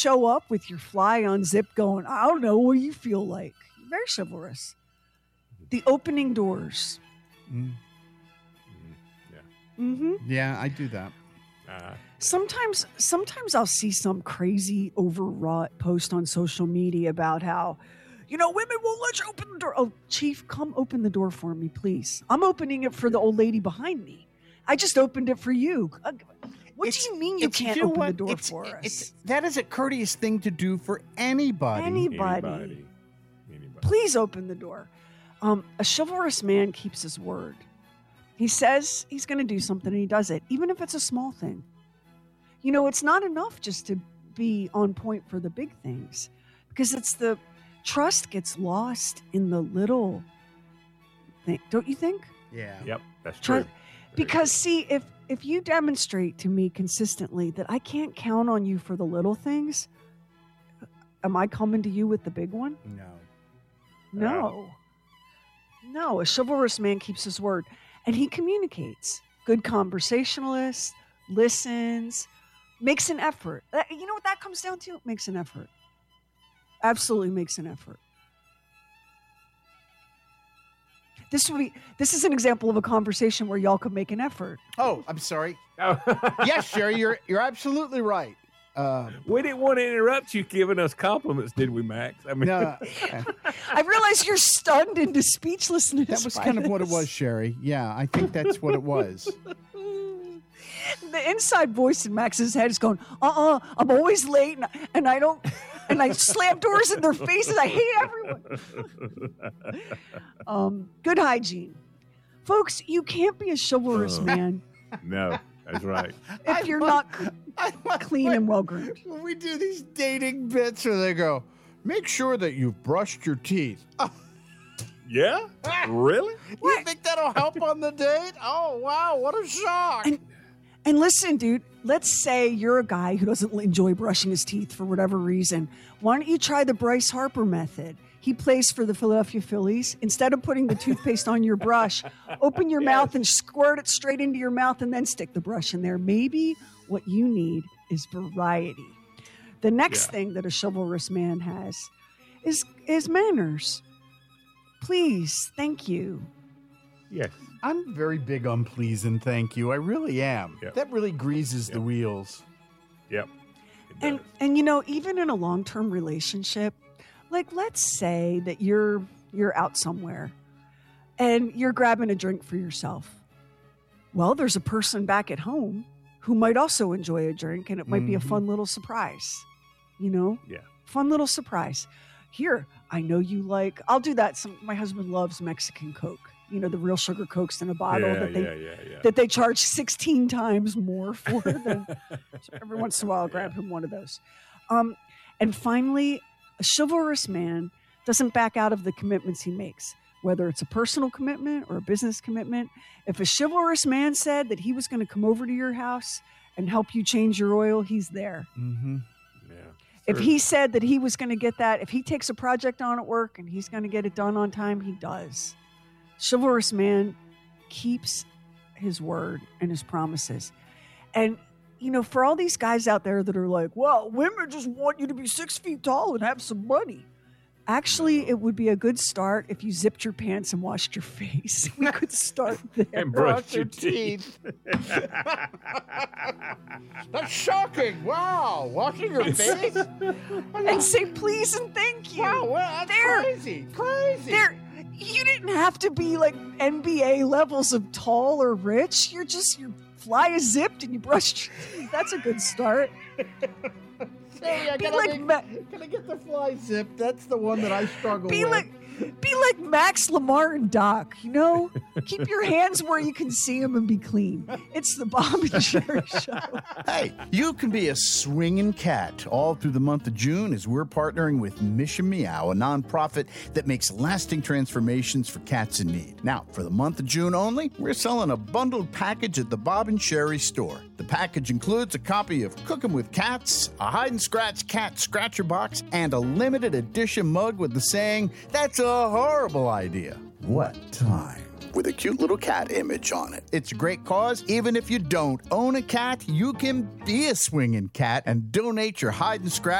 show up with your fly unzipped going, I don't know what you feel like. Very chivalrous. The opening doors. Yeah, I do that. Sometimes I'll see some crazy overwrought post on social media about how, women won't let you open the door. Oh, Chief, come open the door for me, please. I'm opening it for the old lady behind me. I just opened it for you. What do you mean you can't open the door for us? That is a courteous thing to do for anybody. Anybody. Please open the door. A chivalrous man keeps his word. He says he's going to do something and he does it, even if it's a small thing. It's not enough just to be on point for the big things, because it's the trust gets lost in the little thing. Don't you think? Yeah. Yep, that's true. Because see, if you demonstrate to me consistently that I can't count on you for the little things, am I coming to you with the big one? No. A chivalrous man keeps his word, and he communicates. Good conversationalist, listens, makes an effort. You know what that comes down to? Makes an effort. Absolutely makes an effort. This is an example of a conversation where y'all could make an effort. Oh, I'm sorry. Yes, Sherry, you're absolutely right. We didn't want to interrupt you giving us compliments, did we, Max? I mean, No, I realize you're stunned into speechlessness. that was kind of what it was, Sherry. Yeah, I think that's what it was. The inside voice in Max's head is going, I'm always late, and I don't, and I slam doors in their faces. I hate everyone. Good hygiene. Folks, you can't be a chivalrous man no, that's right. if you're not clean and well-groomed. When we do these dating bits where they go, make sure that you've brushed your teeth. Yeah? Really? You think that'll help on the date? Oh, wow, what a shock. And listen, dude, let's say you're a guy who doesn't enjoy brushing his teeth for whatever reason. Why don't you try the Bryce Harper method? He plays for the Philadelphia Phillies. Instead of putting the toothpaste on your brush, open your mouth and squirt it straight into your mouth and then stick the brush in there. Maybe what you need is variety. The next thing that a chivalrous man has is manners. Please, thank you. Yes. I'm very big on please and thank you. I really am. Yep. That really greases the wheels. Yep. And even in a long-term relationship, like let's say that you're out somewhere and you're grabbing a drink for yourself. Well, there's a person back at home who might also enjoy a drink, and it might be a fun little surprise. Yeah. Fun little surprise. Here, I know you like. I'll do that. My husband loves Mexican Coke. The real sugar Cokes in a bottle that they charge 16 times more for. So every once in a while, I'll grab him one of those. And finally, a chivalrous man doesn't back out of the commitments he makes, whether it's a personal commitment or a business commitment. If a chivalrous man said that he was going to come over to your house and help you change your oil, he's there. Mm-hmm. Yeah. If he said that he was going to get that, if he takes a project on at work and he's going to get it done on time, he does. Chivalrous man keeps his word and his promises. And, for all these guys out there that are like, well, women just want you to be 6 feet tall and have some money. Actually, it would be a good start if you zipped your pants and washed your face. We could start there. And brushed your teeth. That's shocking. Wow. Washing your face? And say please and thank you. Wow, well, that's crazy. Crazy. You didn't have to be like NBA levels of tall or rich. Your fly is zipped and you brushed your teeth. That's a good start. Hey, can I get the fly zip? That's the one that I struggle with. Be like Max, Lamar, and Doc, Keep your hands where you can see them and be clean. It's the Bob and Sherry Show. Hey, you can be a swinging cat all through the month of June as we're partnering with Mission Meow, a nonprofit that makes lasting transformations for cats in need. Now, for the month of June only, we're selling a bundled package at the Bob and Sherry store. The package includes a copy of Cooking with Cats, a hide-and-scratch cat scratcher box, and a limited edition mug with the saying, "That's a horrible idea." What time? With a cute little cat image on it. It's a great cause. Even if you don't own a cat, you can be a swinging cat and donate your hide and scratch